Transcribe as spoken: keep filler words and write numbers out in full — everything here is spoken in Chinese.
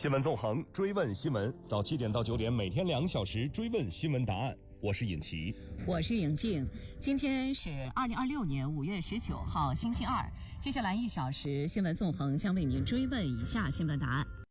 新闻纵横，追问新闻，早七点到九点，每天两小时追问新闻答案。我是尹奇， 我是尹静。今天是二零二六年五月十九号，星期二。接下来一小时，新闻纵横将为您追问以下新闻答案。